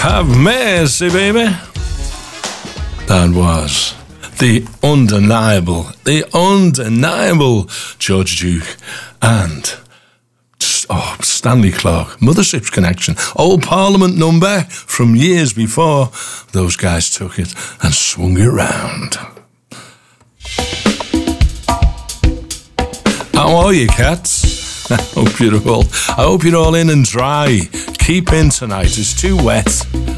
Have mercy, baby. That was the undeniable George Duke and Stanley Clarke, Mothership's Connection, old Parliament number from years before. Those guys took it and swung it round. How are you, cats? I hope you're all in and dry. Keep in tonight, it's too wet.